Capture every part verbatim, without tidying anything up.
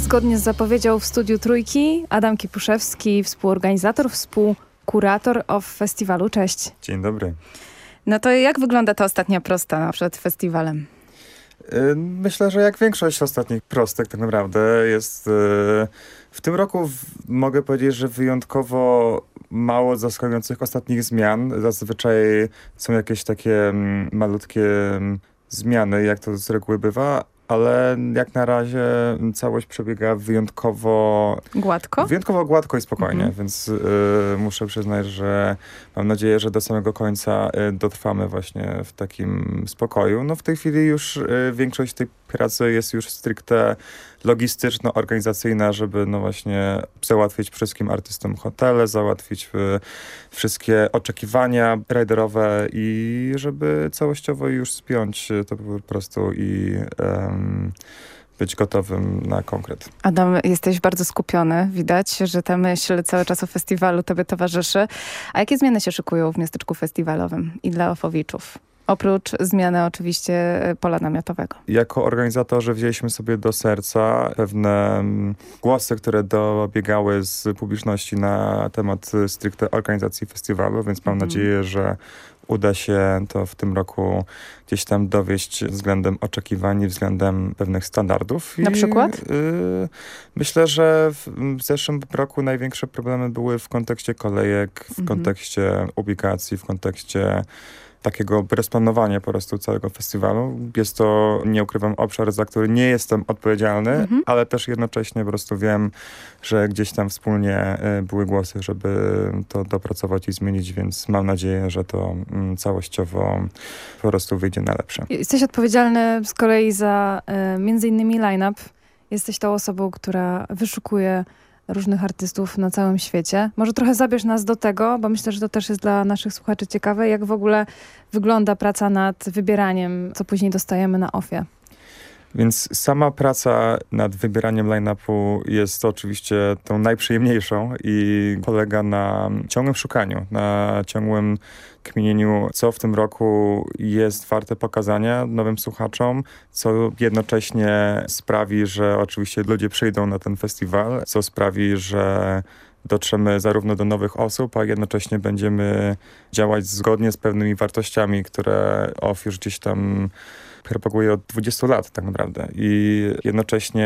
Zgodnie z zapowiedzią w studiu Trójki Adam Kipuszewski, współorganizator, współkurator of festiwalu. Cześć. Dzień dobry. No to jak wygląda ta ostatnia prosta przed festiwalem? Myślę, że jak większość ostatnich prostek tak naprawdę jest w tym roku w, mogę powiedzieć, że wyjątkowo mało zaskakujących ostatnich zmian. Zazwyczaj są jakieś takie malutkie zmiany, jak to z reguły bywa, ale jak na razie całość przebiega wyjątkowo... Gładko? Wyjątkowo gładko i spokojnie, mhm. więc y, muszę przyznać, że mam nadzieję, że do samego końca y, dotrwamy właśnie w takim spokoju. No w tej chwili już y, większość tej pracy jest już stricte logistyczno-organizacyjna, żeby no właśnie załatwić wszystkim artystom hotele, załatwić y, wszystkie oczekiwania riderowe i żeby całościowo już spiąć to po prostu i um, być gotowym na konkret. Adam, jesteś bardzo skupiony. Widać, że ta myśl cały czas o festiwalu tobie towarzyszy. A jakie zmiany się szykują w miasteczku festiwalowym i dla Opowiczów? Oprócz zmiany oczywiście pola namiotowego. Jako organizatorzy wzięliśmy sobie do serca pewne głosy, które dobiegały z publiczności na temat stricte organizacji festiwalu, więc mam mm. nadzieję, że uda się to w tym roku gdzieś tam dowieść względem oczekiwań, względem pewnych standardów. Na I, przykład? Y, myślę, że w, w zeszłym roku największe problemy były w kontekście kolejek, w mm-hmm. kontekście ubikacji, w kontekście takiego rozplanowania po prostu całego festiwalu. Jest to, nie ukrywam, obszar, za który nie jestem odpowiedzialny, mhm. ale też jednocześnie po prostu wiem, że gdzieś tam wspólnie y, były głosy, żeby to dopracować i zmienić, więc mam nadzieję, że to y, całościowo po prostu wyjdzie na lepsze. Jesteś odpowiedzialny z kolei za y, między innymi line-up. Jesteś tą osobą, która wyszukuje różnych artystów na całym świecie. Może trochę zabierz nas do tego, bo myślę, że to też jest dla naszych słuchaczy ciekawe, jak w ogóle wygląda praca nad wybieraniem, co później dostajemy na ofie. Więc sama praca nad wybieraniem line-upu jest oczywiście tą najprzyjemniejszą i polega na ciągłym szukaniu, na ciągłym kminieniu, co w tym roku jest warte pokazania nowym słuchaczom, co jednocześnie sprawi, że oczywiście ludzie przyjdą na ten festiwal, co sprawi, że dotrzemy zarówno do nowych osób, a jednocześnie będziemy działać zgodnie z pewnymi wartościami, które O F już gdzieś tam propaguje od dwudziestu lat tak naprawdę. I jednocześnie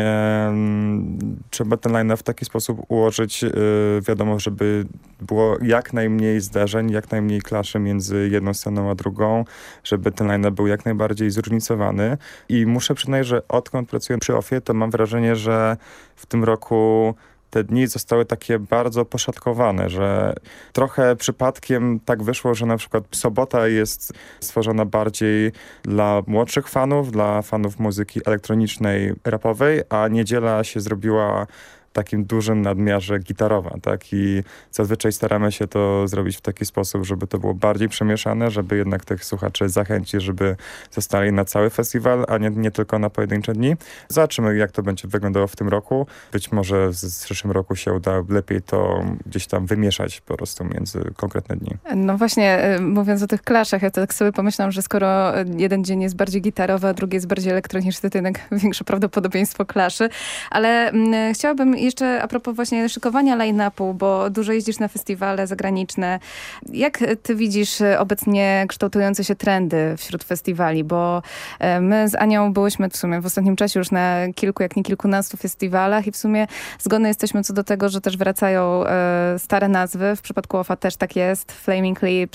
mm, trzeba ten line-up w taki sposób ułożyć, yy, wiadomo, żeby było jak najmniej zdarzeń, jak najmniej klaszy między jedną sceną a drugą, żeby ten line-up był jak najbardziej zróżnicowany. I muszę przyznać, że odkąd pracuję przy O F ie, to mam wrażenie, że w tym roku te dni zostały takie bardzo poszatkowane, że trochę przypadkiem tak wyszło, że na przykład sobota jest stworzona bardziej dla młodszych fanów, dla fanów muzyki elektronicznej, rapowej, a niedziela się zrobiła takim dużym nadmiarze gitarowa, tak? I zazwyczaj staramy się to zrobić w taki sposób, żeby to było bardziej przemieszane, żeby jednak tych słuchaczy zachęcić, żeby zostali na cały festiwal, a nie, nie tylko na pojedyncze dni. Zobaczymy, jak to będzie wyglądało w tym roku. Być może w zeszłym roku się uda lepiej to gdzieś tam wymieszać po prostu między konkretne dni. No właśnie, mówiąc o tych klaszach, ja tak sobie pomyślałam, że skoro jeden dzień jest bardziej gitarowy, a drugi jest bardziej elektroniczny, to jednak większe prawdopodobieństwo klaszy. Ale mm, chciałabym jeszcze a propos właśnie szykowania line-upu, bo dużo jeździsz na festiwale zagraniczne. Jak ty widzisz obecnie kształtujące się trendy wśród festiwali? Bo my z Anią byłyśmy w sumie w ostatnim czasie już na kilku, jak nie kilkunastu festiwalach i w sumie zgodne jesteśmy co do tego, że też wracają e, stare nazwy. W przypadku O F a też tak jest. Flaming Lips,